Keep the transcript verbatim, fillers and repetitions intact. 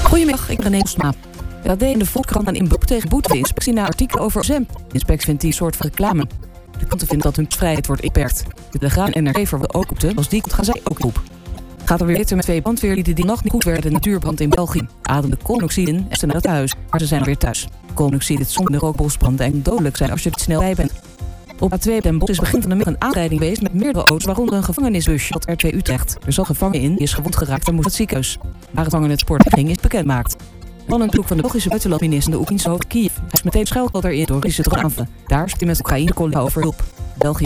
Goedemiddag, ik ben René Postma. Dat deed in de Volkskrant aan in beroep tegen boete-inspectie na artikelen over Z E M. De inspectie vindt die soort van reclame. De klanten vinden dat hun vrijheid wordt beperkt. De Telegraaf en N R C worden ook op de, als die komt gaan zij ook op. Gaat er weer beter met twee brandweerlieden die nacht niet goed werden in de natuurbrand in België. Ademde koolmonoxide in en ze naar het huis, maar ze zijn weer thuis. Koolmonoxide is zonder rookbosbranden en dodelijk zijn als je er snel bij bent. Op A twee Den Bosch is begin van de middag een aanrijding geweest met meerdere auto's, waaronder een gevangenisbusje op R twee Utrecht. Er zat gevangen in, die is gewond geraakt en moest het ziekenhuis. Waar het gevangen het sport ging is bekendmaakt. Van een ploeg van de Belgische buitenlandminister de Oekraïnse hoofd Kiev. Hij is meteen schuilkelder in door Russische aanvallen. Daar is hij met Oekraïne over hulp. België